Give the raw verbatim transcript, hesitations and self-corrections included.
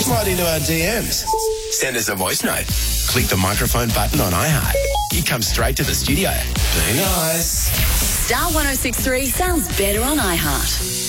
Slide into our D Ms. Send us a voice note. Click the microphone button on iHeart. You come straight to the studio. Be nice. Star one oh six three sounds better on iHeart.